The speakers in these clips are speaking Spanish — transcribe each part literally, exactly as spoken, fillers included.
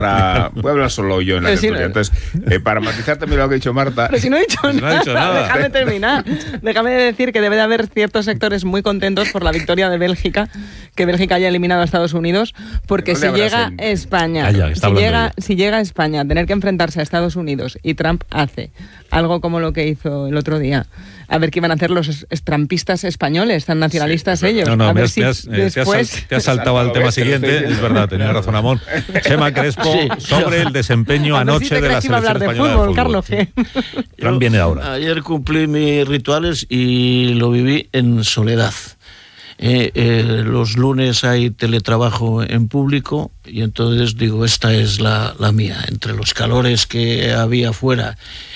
Para, voy a hablar solo yo en la Pero tertulia. si no, Entonces, eh, para matizar también lo que ha dicho Marta. Pero si no he dicho, pues nada. No ha dicho nada. Déjame terminar. Déjame decir que debe de haber ciertos sectores muy contentos por la victoria de Bélgica, que Bélgica haya eliminado a Estados Unidos, porque no si llega en... España, ah, ya, si, llega, si llega a España a tener que enfrentarse a Estados Unidos y Trump hace algo como lo que hizo el otro día, a ver qué iban a hacer los trampistas españoles, tan nacionalistas sí, ellos. No, no, a me ver has, si me has, después... te has, te has saltado al tema siguiente, es verdad, tenía razón Amón. Chema Crespo, sí, sobre el desempeño anoche si de la selección hablar de española fútbol, de fútbol. Carlos, ¿qué? Fran viene ahora. Ayer cumplí mis rituales y lo viví en soledad. Eh, eh, los lunes hay teletrabajo en público y entonces digo, esta es la, la mía. Entre los calores que había afuera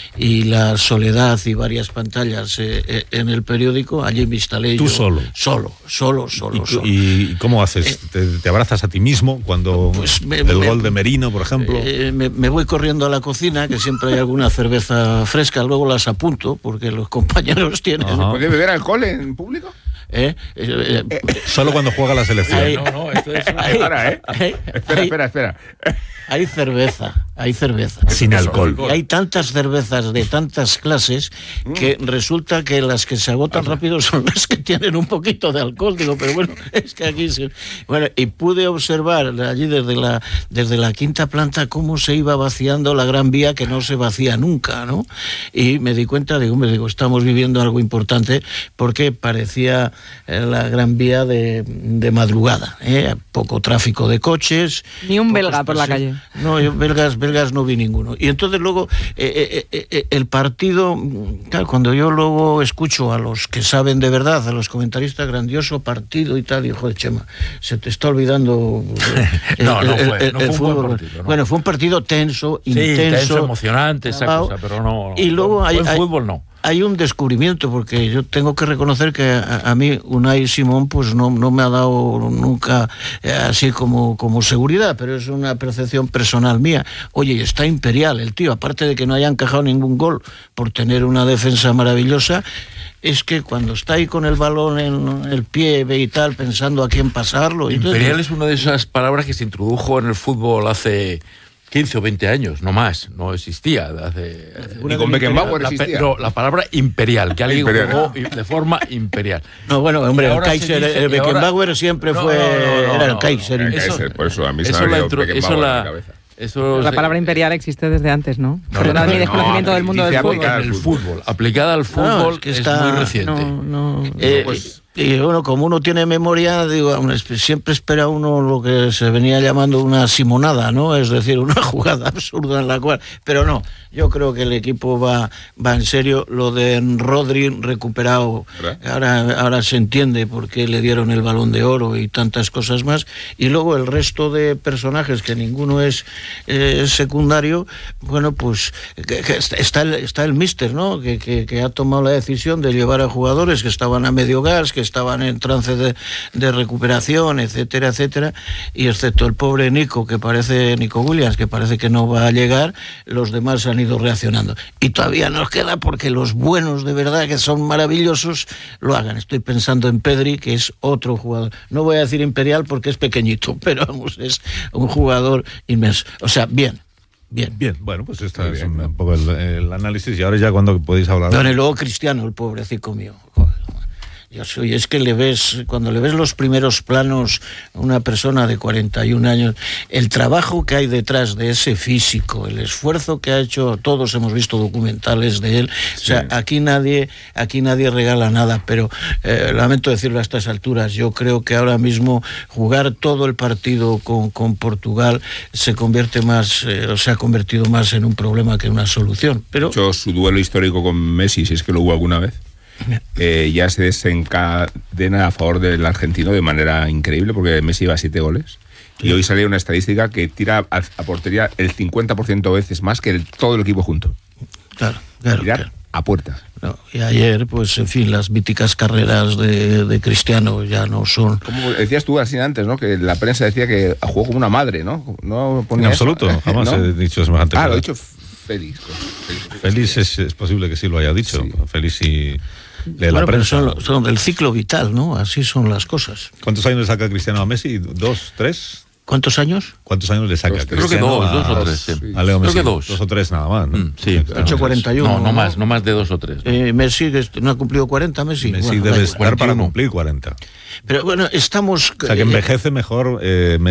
y la soledad y varias pantallas eh, eh, en el periódico, allí me instalé. ¿Tú yo solo? Solo, solo, solo. ¿Y, solo. ¿Y cómo haces? Eh, ¿Te, ¿Te abrazas a ti mismo cuando pues me, el me, gol de Merino, por ejemplo? Eh, me, me voy corriendo a la cocina, que siempre hay alguna cerveza fresca, luego las apunto, porque los compañeros tienen... ¿Se puede beber alcohol en público? ¿Eh? Eh, eh, Solo cuando juega la selección. Hay, no, no, esto es una... hay, para, ¿eh? Hay, espera, hay, espera, espera. Hay cerveza, hay cerveza. Sin alcohol. Y hay tantas cervezas de tantas clases que mm. resulta que las que se agotan ah, rápido son las que tienen un poquito de alcohol. Digo, pero bueno, es que aquí se... Bueno, y pude observar allí desde la, desde la quinta planta cómo se iba vaciando la Gran Vía, que no se vacía nunca, ¿no? Y me di cuenta, digo, me digo, estamos viviendo algo importante, porque parecía la Gran Vía de, de madrugada, ¿eh? Poco tráfico de coches. Ni un belga por la calle. No, yo belgas, belgas no vi ninguno. Y entonces luego eh, eh, eh, el partido, claro, cuando yo luego escucho a los que saben de verdad, a los comentaristas, grandioso partido y tal, y joder, Chema, se te está olvidando el, no, no fue, el, no el fue fútbol. Un buen partido, no. Bueno, fue un partido tenso, sí, intenso, tenso, emocionante, esa cosa, pero no. Y luego buen, hay, buen hay, fútbol no. Hay un descubrimiento, porque yo tengo que reconocer que a, a mí Unai Simón pues no, no me ha dado nunca eh, así como, como seguridad, pero es una percepción personal mía. Oye, está imperial el tío, aparte de que no haya encajado ningún gol por tener una defensa maravillosa, es que cuando está ahí con el balón en el pie y tal, pensando a quién pasarlo... Imperial entonces... es una de esas palabras que se introdujo en el fútbol hace... quince o veinte años, no más, no existía. Hace, Ni con Beckenbauer la, existía. No, la palabra imperial, que alguien imperial. jugó de forma imperial. No, bueno, hombre, el Kaiser, dice, el Beckenbauer ahora, siempre no, fue, no, no, no, era el Kaiser. No, no, eso, Kaiser, por eso a mí se eso me ha intro, eso la, en la cabeza. Eso la palabra imperial existe desde antes, ¿no? no Perdonad no, mi desconocimiento no, del mundo del fútbol. En el fútbol, aplicada al fútbol, no, es, que está, es muy reciente. No, no, eh, pues, y bueno, como uno tiene memoria, digo, siempre espera uno lo que se venía llamando una simonada, ¿no? Es decir, una jugada absurda en la cual... Pero no, yo creo que el equipo va, va en serio. Lo de Rodri recuperado, ahora, ahora se entiende por qué le dieron el Balón de Oro y tantas cosas más. Y luego el resto de personajes, que ninguno es eh, secundario, bueno, pues que, que está, el, está el míster, ¿no? Que, que, que ha tomado la decisión de llevar a jugadores que estaban a medio gas, que estaban en trance de, de recuperación, etcétera, etcétera, y excepto el pobre Nico, que parece, Nico Williams, que parece que no va a llegar, los demás han ido reaccionando. Y todavía nos queda porque los buenos de verdad, que son maravillosos, lo hagan. Estoy pensando en Pedri, que es otro jugador. No voy a decir imperial porque es pequeñito, pero vamos, es un jugador inmenso. O sea, bien. Bien. Bien, bueno, pues esto es un, un poco el, el análisis, y ahora ya cuando podéis hablar. Bueno, y luego Cristiano, el pobrecito mío. Joder. Yo soy, es que le ves, cuando le ves los primeros planos a una persona de cuarenta y un años, el trabajo que hay detrás de ese físico, el esfuerzo que ha hecho, todos hemos visto documentales de él, sí. O sea, aquí nadie, aquí nadie regala nada, pero eh, lamento decirlo a estas alturas, yo creo que ahora mismo jugar todo el partido con, con Portugal se convierte más, eh, o se ha convertido más en un problema que en una solución. Pero... De hecho, su duelo histórico con Messi, si es que lo hubo alguna vez, Eh, ya se desencadena a favor del argentino de manera increíble, porque Messi lleva a siete goles. Sí. Y hoy salía una estadística que tira a, a portería el cincuenta por ciento veces más que el, todo el equipo junto. Claro, claro. Tirar claro. a puerta. No, y ayer, pues, en fin, las míticas carreras de, de Cristiano ya no son... Como decías tú así antes, ¿no? Que la prensa decía que jugó como una madre, ¿no? No ponía en absoluto, eso. Jamás ¿no? he dicho semejante. Ah, lo he dicho Félix. Félix, Félix es, es posible que sí lo haya dicho. Sí. Félix y... de bueno, la prensa. Son, son del ciclo vital, ¿no? Así son las cosas. ¿Cuántos años le saca Cristiano a Messi? ¿Dos, tres? ¿Cuántos años? ¿Cuántos años le saca? Dos, Creo que Cristiano dos, a- dos o tres. Sí. A Leo Creo Messi. que dos. Dos o tres nada más, ¿no? Mm, sí. ocho cuarenta y uno. No, no más, no más de dos o tres. ¿no? Eh, Messi, que no ha cumplido cuarenta, Messi. Messi Bueno, debe da estar igual. para cumplir cuarenta. Pero bueno, estamos... O sea, que envejece mejor eh,